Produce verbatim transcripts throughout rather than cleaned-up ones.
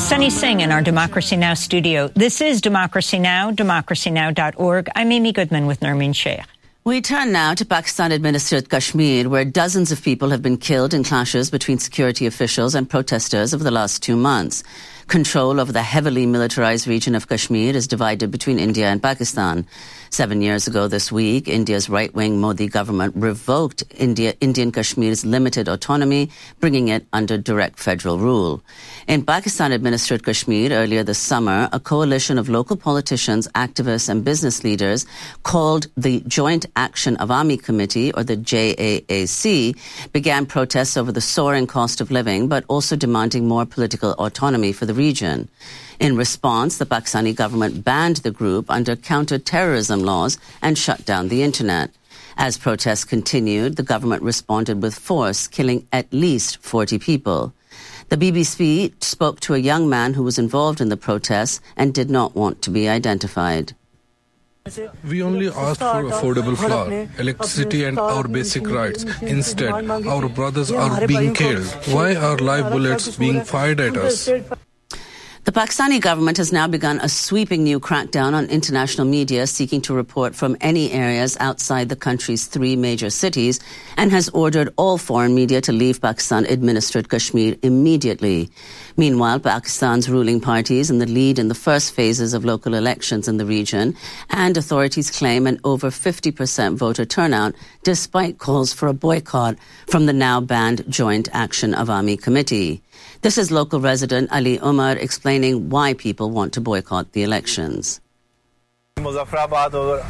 Sunny Singh in our Democracy Now! Studio. This is Democracy Now!, democracy now dot org. I'm Amy Goodman with Nermeen Sheikh. We turn now to Pakistan-administered Kashmir, where dozens of people have been killed in clashes between security officials and protesters over the last two months. Control of the heavily militarized region of Kashmir is divided between India and Pakistan. Seven years ago this week, India's right-wing Modi government revoked India, Indian Kashmir's limited autonomy, bringing it under direct federal rule. In Pakistan-administered Kashmir earlier this summer, a coalition of local politicians, activists and business leaders called the Joint Action Awami Committee, or the J A A C, began protests over the soaring cost of living, but also demanding more political autonomy for the region. In response, the Pakistani government banned the group under counter-terrorism laws and shut down the internet. As protests continued, the government responded with force, killing at least forty people. The B B C spoke to a young man who was involved in the protests and did not want to be identified. We only asked for affordable flour, electricity and our basic rights. Instead, our brothers are being killed. Why are live bullets being fired at us? The Pakistani government has now begun a sweeping new crackdown on international media seeking to report from any areas outside the country's three major cities and has ordered all foreign media to leave Pakistan-administered Kashmir immediately. Meanwhile, Pakistan's ruling party is in the lead in the first phases of local elections in the region, and authorities claim an over fifty percent voter turnout despite calls for a boycott from the now banned Joint Action Awami Committee. This is local resident Ali Umar explaining why people want to boycott the elections. Muzaffarabad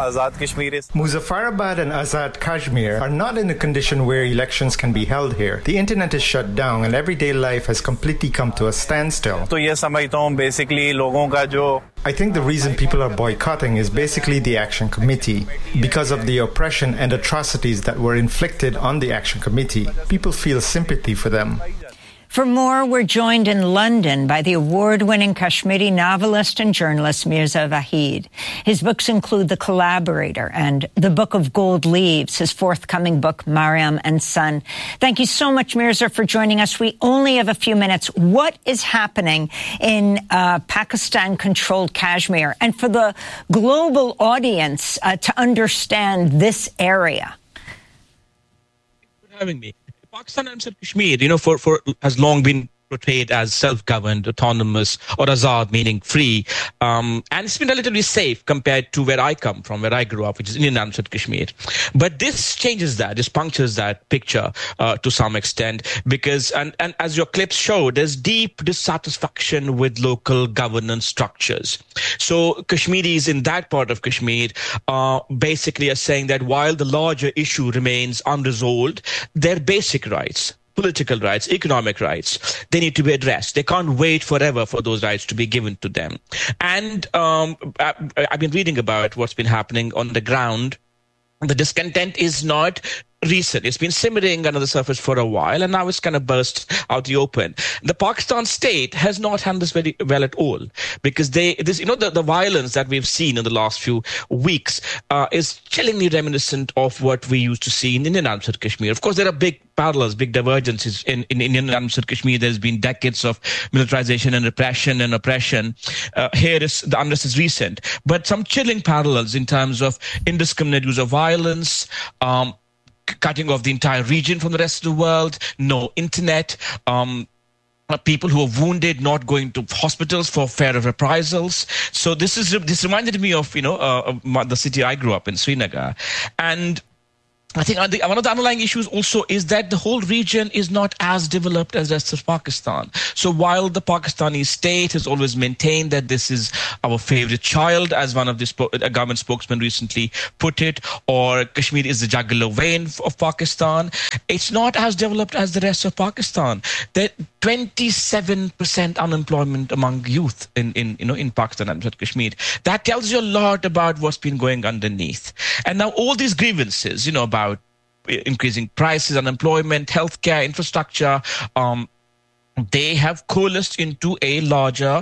and Azad Kashmir are not in a condition where elections can be held here. The internet is shut down and everyday life has completely come to a standstill. I think the reason people are boycotting is basically the Action Committee. Because of the oppression and atrocities that were inflicted on the Action Committee, people feel sympathy for them. For more, we're joined in London by the award-winning Kashmiri novelist and journalist Mirza Waheed. His books include The Collaborator and The Book of Gold Leaves, his forthcoming book, Mariam and Son. Thank you so much, Mirza, for joining us. We only have a few minutes. What is happening in uh, Pakistan-controlled Kashmir? And for the global audience uh, to understand this area. Thanks for having me. Pakistan and Kashmir, you know, for, for has long been portrayed as self-governed, autonomous, or azad, meaning free. Um, and it's been relatively safe compared to where I come from, where I grew up, which is Indian Answered Kashmir. But this changes that, this punctures that picture uh, to some extent, because, and, and as your clips show, there's deep dissatisfaction with local governance structures. So Kashmiris in that part of Kashmir uh, basically are saying that while the larger issue remains unresolved, their basic rights, political rights, economic rights, they need to be addressed. They can't wait forever for those rights to be given to them. And um, I, I've been reading about what's been happening on the ground. The discontent is not recent. It's been simmering under the surface for a while, and now it's kind of burst out the open. The Pakistan state has not handled this very well at all, because they, this, you know, the, the violence that we've seen in the last few weeks uh, is chillingly reminiscent of what we used to see in Indian Answered Kashmir. Of course, there are big parallels, big divergences in, in Indian Answered Kashmir. There's been decades of militarization and repression and oppression. Uh, here is the unrest is recent, but some chilling parallels in terms of indiscriminate use of violence, um, cutting off the entire region from the rest of the world, no internet, um, people who are wounded not going to hospitals for fear of reprisals. So this is this reminded me of, you know, uh, of the city I grew up in, Srinagar. And I think one of the underlying issues also is that the whole region is not as developed as the rest of Pakistan. So while the Pakistani state has always maintained that this is our favorite child, as one of the spo- a government spokesman recently put it, or Kashmir is the jugular vein of Pakistan, it's not as developed as the rest of Pakistan. There twenty-seven percent unemployment among youth in, in you know in Pakistan and Kashmir. That tells you a lot about what's been going underneath. And now all these grievances, you know, about increasing prices, unemployment, healthcare, infrastructure, um, they have coalesced into a larger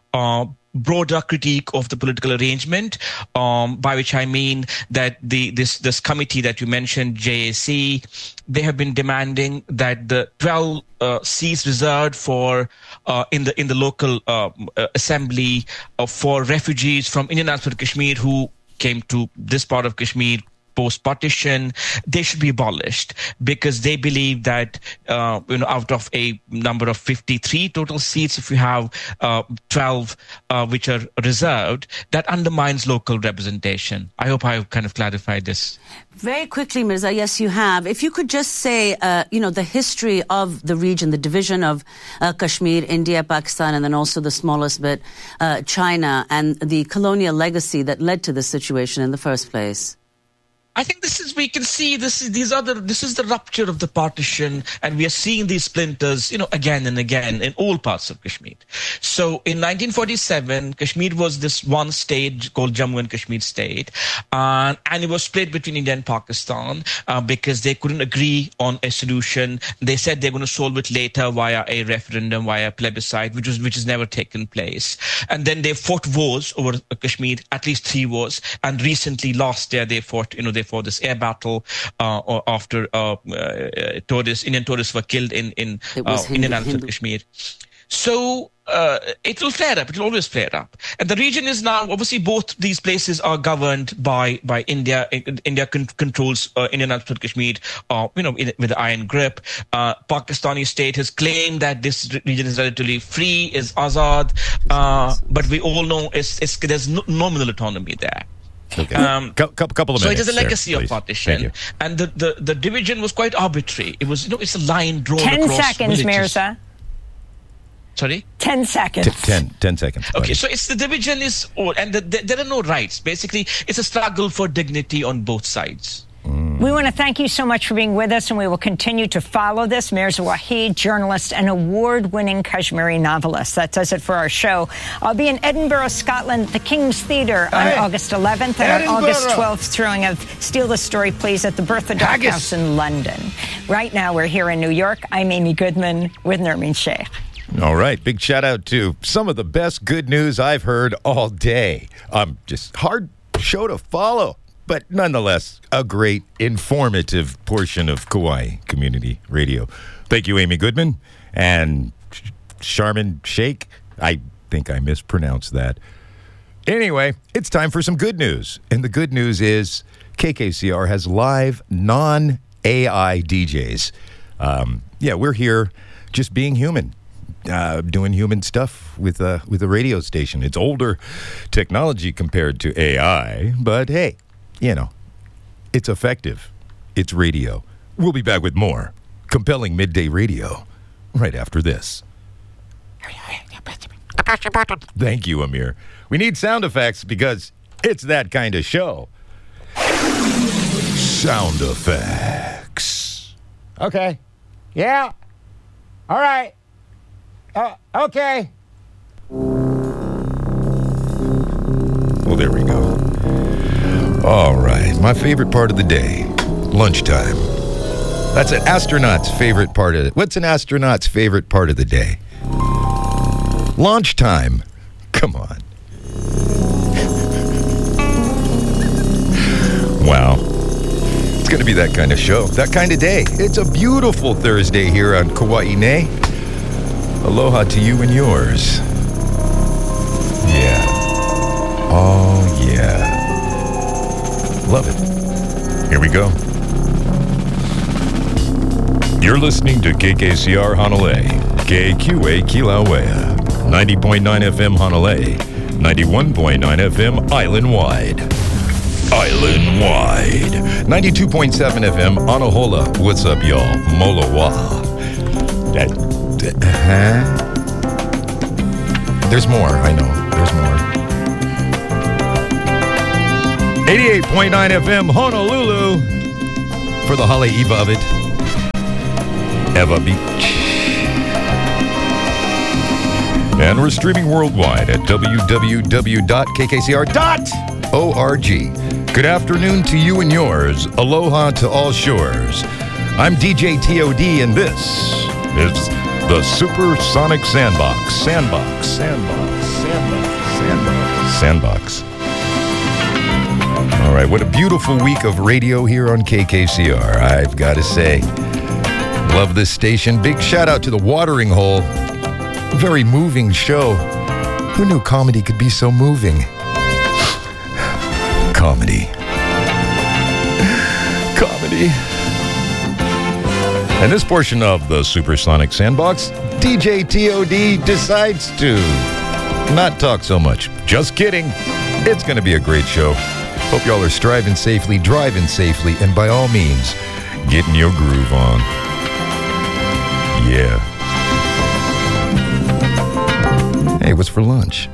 uh, broader critique of the political arrangement, um, by which I mean that the this this committee that you mentioned, J A C, they have been demanding that the twelve uh, seats reserved for uh, in the in the local uh, assembly uh, for refugees from Indian Unceded Kashmir who came to this part of Kashmir post-partition, they should be abolished, because they believe that uh, you know, out of a number of fifty-three total seats, if you have uh, twelve uh, which are reserved, that undermines local representation. I hope I've kind of clarified this. Very quickly, Mirza, yes, you have. If you could just say, uh, you know, the history of the region, the division of uh, Kashmir, India, Pakistan, and then also the smallest bit, uh, China, and the colonial legacy that led to this situation in the first place. I think this is, we can see this is, these are the, this is the rupture of the partition, and we are seeing these splinters, you know, again and again in all parts of Kashmir. So in nineteen forty-seven, Kashmir was this one state called Jammu and Kashmir state, uh, and it was split between India and Pakistan uh, because they couldn't agree on a solution. They said they're going to solve it later via a referendum, via a plebiscite, which was which has never taken place. And then they fought wars over Kashmir, at least three wars, and recently last year they fought, you know, they for this air battle uh, or after uh, uh, tourists, Indian tourists were killed in, in uh, Indian Unceded Kashmir. So uh, it will flare up. It will always flare up. And the region is now, obviously, both these places are governed by by India. India con- controls uh, Indian Unceded Kashmir, uh, you know, in, with the iron grip. Uh, Pakistani state has claimed that this region is relatively free, is Azad, uh, but we all know it's, it's, there's no, nominal autonomy there. Okay. Um, C- couple of minutes. So it is a legacy there, of partition, and the, the, the division was quite arbitrary. It was, you know, it's a line drawn ten across seconds, villages. Mirza. Sorry? Ten seconds. T- ten, ten seconds. Okay, so it's the division is, and the, the, there are no rights. Basically, it's a struggle for dignity on both sides. Mm. We want to thank you so much for being with us, and we will continue to follow this. Mirza Waheed, journalist and award-winning Kashmiri novelist. That does it for our show. I'll be in Edinburgh, Scotland, at the King's Theatre on hey, August eleventh, and on August twelfth, showing of Steal the Story, Please, at the Bertha Dock House in London. Right now, we're here in New York. I'm Amy Goodman with Nermeen Sheikh. All right. Big shout out to some of the best good news I've heard all day. Um, just hard show to follow, but nonetheless, a great informative portion of Kauai Community Radio. Thank you, Amy Goodman. And Sharmin Sheikh, I think I mispronounced that. Anyway, it's time for some good news. And the good news is K K C R has live non-A I D Js. Um, yeah, we're here just being human. Uh, doing human stuff with a with a radio station. It's older technology compared to A I, but hey, you know, it's effective. It's radio. We'll be back with more compelling midday radio right after this. Thank you, Amir. We need sound effects because it's that kind of show. Sound effects. Okay. Yeah. All right. Uh, okay. Well, there we go. All right. My favorite part of the day, lunchtime. That's an astronaut's favorite part of it. What's an astronaut's favorite part of the day? Lunchtime. Come on. Wow. It's going to be that kind of show, that kind of day. It's a beautiful Thursday here on Kauai Nei. Aloha to you and yours. Yeah. Oh, yeah. Love it. Here we go. You're listening to K K C R Hanalei, K Q A Kilauea, ninety point nine F M Hanalei, ninety-one point nine F M Island-wide. Island-wide. ninety-two point seven F M Anahola. What's up, y'all? Molowa. That... Uh-huh. There's more, I know. There's more. eighty-eight point nine F M Honolulu for the Haleiwa of it. Ewa Beach. And we're streaming worldwide at w w w dot k k c r dot org. Good afternoon to you and yours. Aloha to all shores. I'm D J T O D, and this is the Supersonic Sandbox. Sandbox. Sandbox. Sandbox. Sandbox. All right, what a beautiful week of radio here on K K C R, I've got to say. Love this station. Big shout out to The Watering Hole. Very moving show. Who knew comedy could be so moving? Comedy. Comedy. And this portion of the Supersonic Sandbox, D J T O D decides to not talk so much. Just kidding. It's going to be a great show. Hope y'all are striving safely, driving safely, and by all means, getting your groove on. Yeah. Hey, what's for lunch?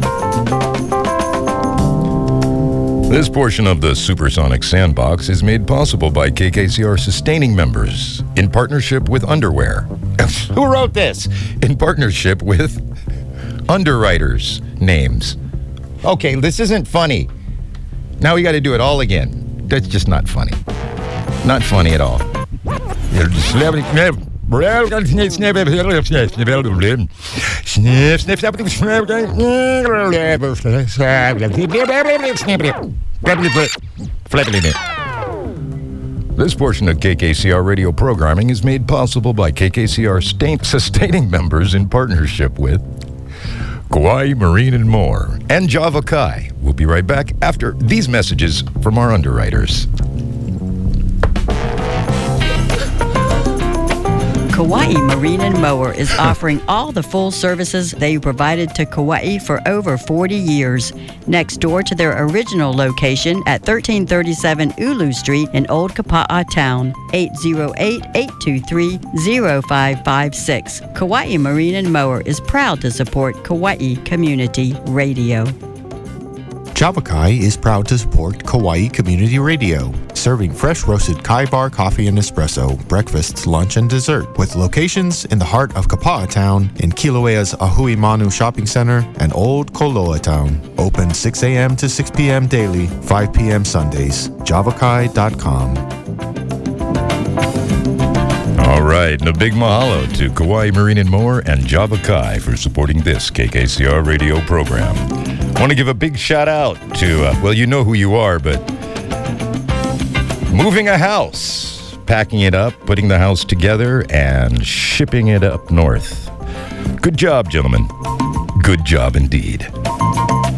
This portion of the Supersonic Sandbox is made possible by K K C R sustaining members in partnership with Underwear. Who wrote this? In partnership with underwriters' names. Okay, this isn't funny. Now we got to do it all again. That's just not funny. Not funny at all. This portion of K K C R radio programming is made possible by K K C R sustaining members in partnership with Kauai Marine and More and Java Kai. We'll be right back after these messages from our underwriters. Kauai Marine and Mower is offering all the full services they provided to Kauai for over forty years. Next door to their original location at thirteen thirty-seven Ulu Street in Old Kapa'a Town, eight oh eight, eight two three, oh five five six. Kauai Marine and Mower is proud to support Kauai Community Radio. Java Kai is proud to support Kauai Community Radio, serving fresh roasted Kai bar coffee and espresso, breakfast, lunch, and dessert, with locations in the heart of Kapa'a Town, in Kilauea's Ahui Manu Shopping Center, and Old Koloa Town. Open six a.m. to six p.m. daily, five p.m. Sundays. java kai dot com. All right, and a big mahalo to Kauai Marine and More and Java Kai for supporting this K K C R radio program. I want to give a big shout out to, uh, well, you know who you are, but moving a house, packing it up, putting the house together, and shipping it up north. Good job, gentlemen. Good job indeed.